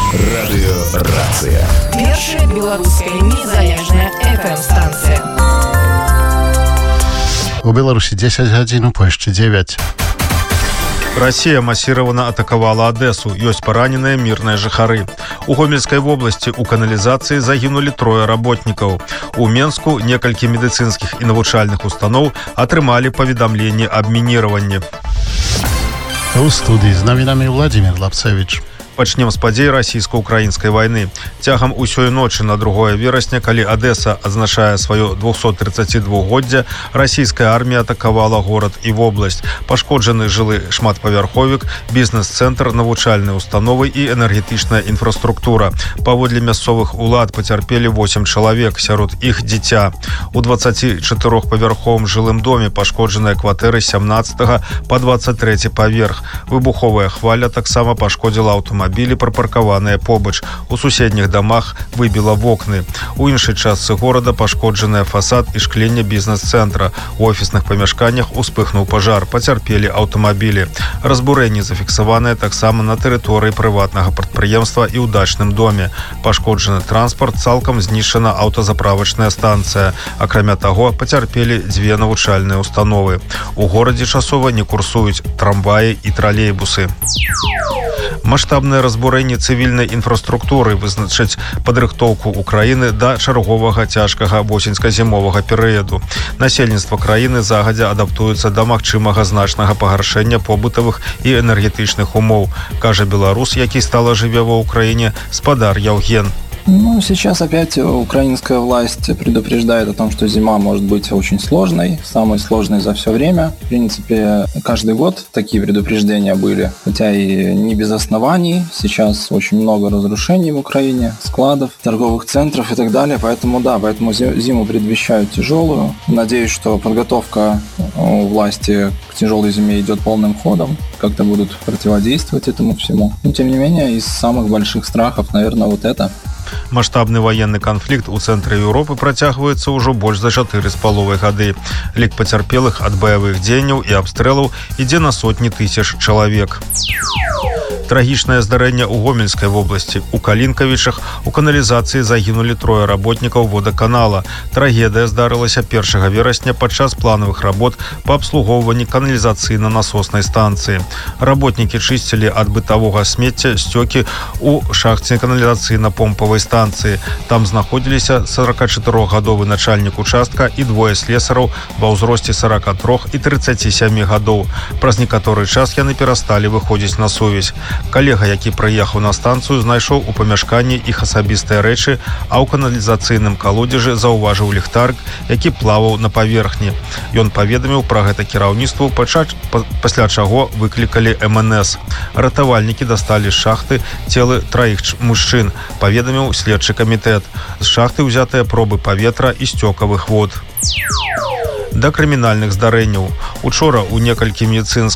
Радыёрацыя. Першая беларуская незалежная FM-станцыя. У Беларусі 10 гадзін, у Польшчы 9. Россия массированно атаковала Одессу. Ёсць параненыя мирные жыхары. У Гомельской области у канализации загинули 3 работников. У Менску некалькі медицинских и навучальных установ атрымалі паведамленне аб мініраванні. У студии з навінамі Владимир Лапцевич. Пачнем з падзей расійска-украінскай вайны. Цягам усёй ночы на 2 верасня, калі Одесса адзначае сваё 232-годдзе, расійская армія атакавала горад і вобласць. Пашкоджаны жылы шматпавярховік, бізнес-цэнтр, навучальныя установы і энергетычная інфраструктура. Паводле мясцовых улад пацярпелі 8 чалавек, сярод іх дзіця. У 24-павярховым жылым доме пашкоджаныя кватэры 17 па 23 паверх. Выбуховая хваля таксама пашкодзіла аўтамабілі, припаркаваныя побач. У суседніх дамах выбіла вокны. У іншай частцы горада пашкоджаныя фасад і шкленне бізнес-цэнтра. У офісных памяшканнях успыхнуў пажар, пацярпелі аўтамабілі. Разбурэнні зафіксаваныя таксама на тэрыторыі прыватнага прадпрыемства і ў дачным доме. Пашкоджаны транспарт, цалкам знішчана аўтазаправачная станцыя. Акрамя таго, пацярпелі 2 навучальныя установы. У горадзе часова не курсуюць трамваі і тралейбусы. Маштабнае разбурэнне цывільнай інфраструктуры вызначыць падрыхтоўку ўкраіны да чарговага цяжкага восеньска-зімовага перыяду. Насельніцтва краіны загадзя адаптуецца да магчымага значнага пагаршэння побытавых і энергетычных умоў, кажа беларус, які стала жыве ва ўкраіне, спадар Яўген. Сейчас опять украинская власть предупреждает о том, что зима может быть очень сложной, самой сложной за все время. В принципе, каждый год такие предупреждения были, хотя и не без оснований. Сейчас очень много разрушений в Украине, складов, торговых центров и так далее. Поэтому зиму предвещают тяжелую. Надеюсь, что подготовка у власти к тяжелой зиме идет полным ходом. Как-то будут противодействовать этому всему. Но, тем не менее, из самых больших страхов, наверное, вот это. Маштабны ваенны канфлікт у цэнтры Еўропы працягваецца ўжо больш за 4,5 гады. Лік пацярпелых ад баявых дзеянняў і абстрэлаў ідзе на сотні тысяч чалавек. Трагічнае здарэнне ў Гомельскай вобласці. У Калінкавічах у каналізацыі загінулі 3 работнікаў водаканала. Трагедыя здарылася 1 верасня падчас планавых работ па абслугоўванні каналізацыйна-насоснай станцыі. Работнікі чысцілі ад бытавога смецця сцёкі ў шахце каналізацыйна-помпавай станцыі. Там знаходзіліся 44-гадовы начальнік участка і 2 слесараў ва ўзросце 43 і 37 гадоў. Праз некаторы час яны перасталі выходзіць на сувязь. Калега, які прыехаў на станцыю, знайшоў у памяшканні іх асабістыя рэчы, а ў каналізацыйным калодзежы заўважыў ліхтарык, які плаваў на паверхні. Ён паведаміў пра гэта кіраўніцтву, пасля чаго выклікалі МНС. Ратавальнікі дасталі з шахты целы 3 мужчын, паведаміў следчы камітэт. З шахты ўзятыя пробы паветра і сцёкавых вод. Да крымінальных здарэнняў. Учора у некалькі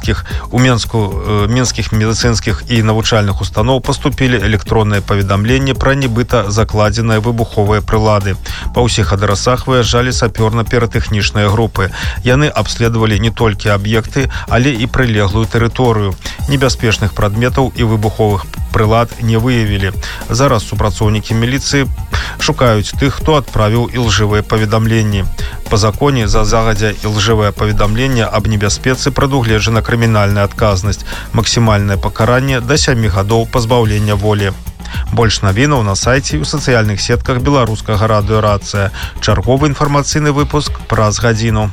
менскіх медыцынскіх і навучальных устаноў паступілі электронныя паведамленні пра нібыта закладзеныя выбуховыя прылады. Па ўсіх адрасах выязджалі сапёрна-піратэхнічныя групы. Яны абследавалі не толькі аб'екты, але і прылеглую тэрыторыю. Небяспечных прадметаў і выбуховых прылад не выявілі. Зараз супрацоўнікі міліцыі шукаюць тых, хто адправіў ілжывыя паведамленні. Па законе за загадзя ілжывае паведамленне аб небяспецы прадугледжана крымінальная адказнасць, максімальнае пакаранне да 7 гадоў пазбаўлення волі. Больш навінаў на сайце і ў сацыяльных сетках беларускага радыёрацыя. Чарговы інфармацыйны выпуск праз гадзіну.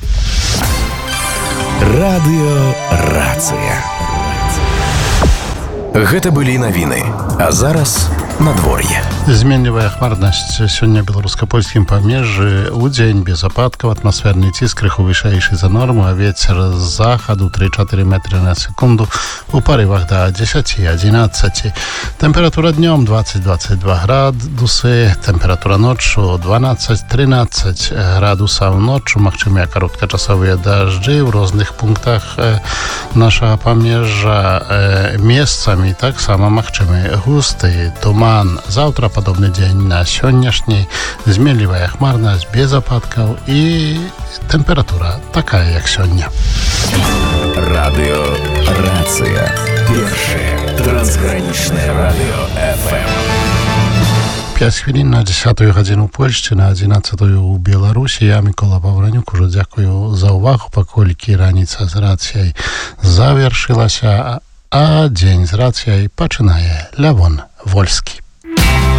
Радыёрацыя. Гэта былі навіны. А зараз надвор'е. Зменлівая хмарнасць сёння беларуска-польскім памежжы. Удзень без ападкаў, атмасферны ціск крыху вышэйшы за норму, а вецер з захаду 3-4 метры на секунду, у парывах да 10-11. Тэмпература днём 20-22 градусы, тэмпература ноччу 12-13 градусаў ноччу, магчымыя кароткачасовыя дажджы ў розных пунктах нашага памежжа. Месцамі таксама магчымы густы туман. Заўтра падобны дзень на сённяшні, зменлівая хмарнасць без ападкаў і тэмпература такая, як сёння. Радыёрацыя. Першае трансгранічнае радыё FM. 5 хвилин на 10 годину в Польщі, на 11 у Білорусі. Я, Микола Павранюк, уже дякую за увагу, покольки раніця з рацією завершилася, а день з рацією починає Лявон Вольський.